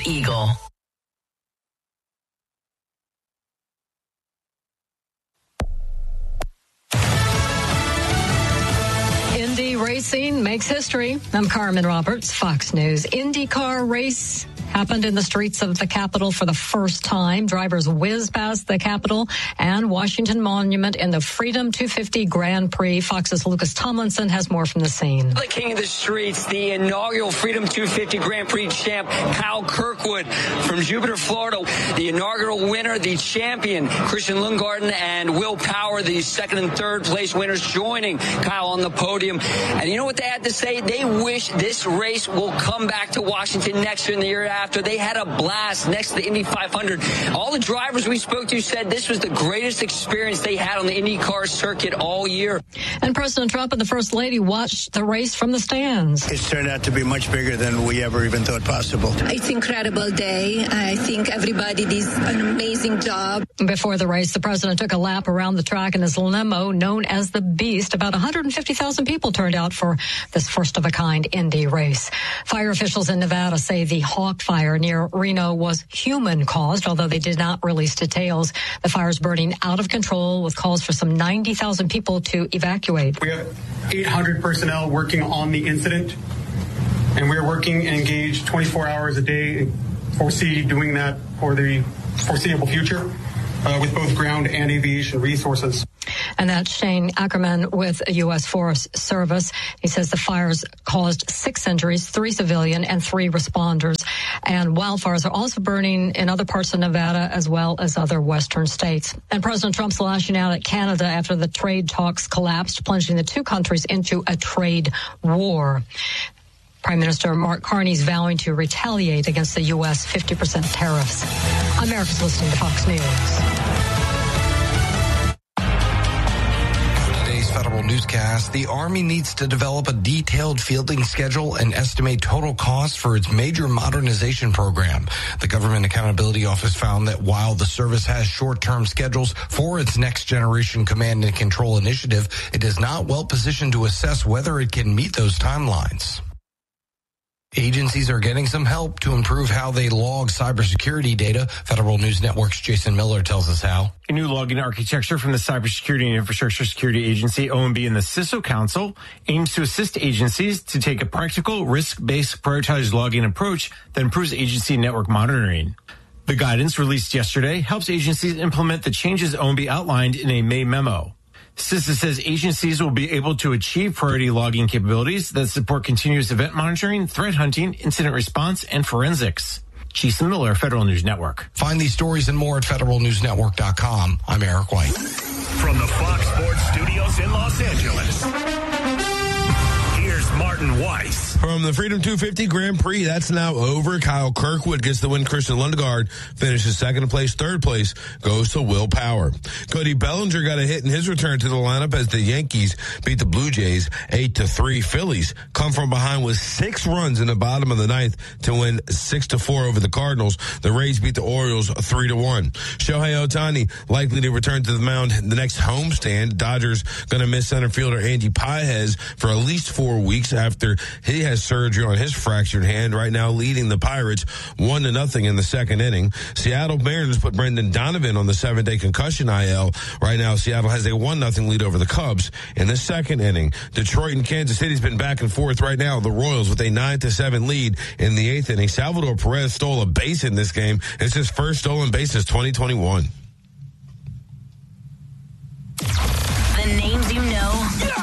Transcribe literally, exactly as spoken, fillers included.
Eagle. Indy racing makes history. I'm Carmen Roberts, Fox News. IndyCar race happened in the streets of the Capitol for the first time. Drivers whizzed past the Capitol and Washington Monument in the Freedom two fifty Grand Prix. Fox's Lucas Tomlinson has more from the scene. The king of the streets, the inaugural Freedom two fifty Grand Prix champ, Kyle Kirkwood from Jupiter, Florida. The inaugural winner, the champion, Christian Lundgaard and Will Power, the second and third place winners, joining Kyle on the podium. And you know what they had to say? They wish this race will come back to Washington next year and the year after. They had a blast next to the Indy five hundred. All the drivers we spoke to said this was the greatest experience they had on the IndyCar circuit all year. And President Trump and the First Lady watched the race from the stands. It's turned out to be much bigger than we ever even thought possible. It's an incredible day. I think everybody did an amazing job. Before the race, the president took a lap around the track in his limo known as the Beast. About one hundred fifty thousand people turned out for this first-of-a-kind Indy race. Fire officials in Nevada say the Hawk Fire near Reno was human-caused, although they did not release details. The fire is burning out of control with calls for some ninety thousand people to evacuate. We have eight hundred personnel working on the incident, and we're working and engaged twenty-four hours a day and foresee doing that for the foreseeable future uh, with both ground and aviation resources. And that's Shane Ackerman with U S Forest Service. He says the fires caused six injuries, three civilian and three responders. And wildfires are also burning in other parts of Nevada as well as other western states. And President Trump's lashing out at Canada after the trade talks collapsed, plunging the two countries into a trade war. Prime Minister Mark Carney's vowing to retaliate against the U S fifty percent tariffs. America's listening to Fox News. Federal newscast, the Army needs to develop a detailed fielding schedule and estimate total costs for its major modernization program. The Government Accountability Office found that while the service has short-term schedules for its next generation command and control initiative, it is not well positioned to assess whether it can meet those timelines. Agencies are getting some help to improve how they log cybersecurity data. Federal News Network's Jason Miller tells us how. A new logging architecture from the Cybersecurity and Infrastructure Security Agency, O M B, and the C I S O Council aims to assist agencies to take a practical, risk-based, prioritized logging approach that improves agency network monitoring. The guidance released yesterday helps agencies implement the changes O M B outlined in a May memo. CISA says agencies will be able to achieve priority logging capabilities that support continuous event monitoring, threat hunting, incident response, and forensics. Jason Miller, Federal News Network. Find these stories and more at federal news network dot com. I'm Eric White. From the Fox Sports Studios in Los Angeles, here's Martin Weiss. From the Freedom two fifty Grand Prix, that's now over. Kyle Kirkwood gets the win. Christian Lundgaard finishes second place. Third place goes to Will Power. Cody Bellinger got a hit in his return to the lineup as the Yankees beat the Blue Jays eight to three. Phillies come from behind with six runs in the bottom of the ninth to win six to four over the Cardinals. The Rays beat the Orioles three to one. Shohei Ohtani likely to return to the mound the next homestand. Dodgers going to miss center fielder Andy Paez for at least four weeks after he has surgery on his fractured hand. Right now leading the Pirates one to nothing in the second inning. Seattle Mariners put Brendan Donovan on the seven-day concussion I L. Right now Seattle has a one nothing lead over the Cubs in the second inning. Detroit and Kansas City's been back and forth right now. The Royals with a nine to seven lead in the eighth inning. Salvador Perez stole a base in this game. It's his first stolen base since twenty twenty-one. The names you know.